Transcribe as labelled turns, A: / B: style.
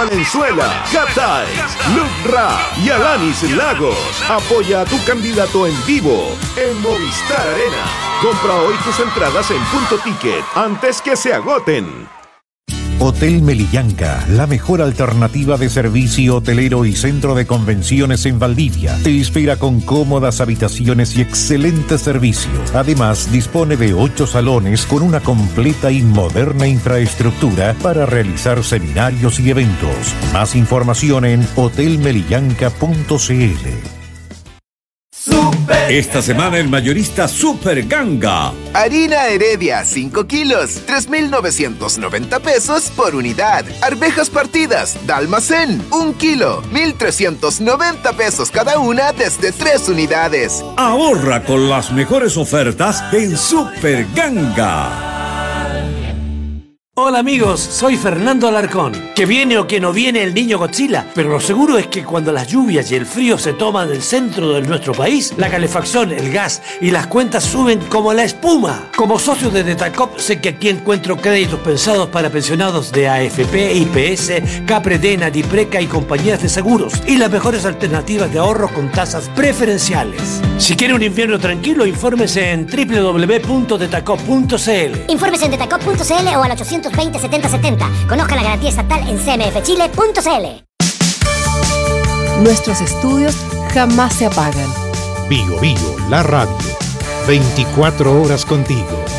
A: Valenzuela, Catay, Luke Ra y Alanis Lagos. Apoya a tu candidato en vivo en Movistar Arena. Compra hoy tus entradas en Punto Ticket antes que se agoten.
B: Hotel Melillanca, la mejor alternativa de servicio hotelero y centro de convenciones en Valdivia. Te espera con cómodas habitaciones y excelente servicio. Además, dispone de 8 salones con una completa y moderna infraestructura para realizar seminarios y eventos. Más información en hotelmelillanca.cl.
C: Esta semana el mayorista Super Ganga.
D: Harina Heredia 5 kilos, 3,990 pesos por unidad. Arvejas partidas de almacén 1 kilo, 1,390 pesos cada una desde 3 unidades.
C: Ahorra con las mejores ofertas en Super Ganga.
E: Hola amigos, soy Fernando Alarcón. Que viene o que no viene el niño Godzilla, pero lo seguro es que cuando las lluvias y el frío se toman el centro de nuestro país, la calefacción, el gas y las cuentas suben como la espuma. Como socio de Detacop sé que aquí encuentro créditos pensados para pensionados de AFP, IPS, Capredena, Dipreca y compañías de seguros y las mejores alternativas de ahorro con tasas preferenciales. Si quiere un invierno tranquilo, infórmese en www.detacop.cl.
F: Infórmese en detacop.cl o al 820-7070. Conozca la garantía estatal en cmfchile.cl.
G: Nuestros estudios jamás se apagan.
B: Bio Bio, la radio. 24 horas contigo.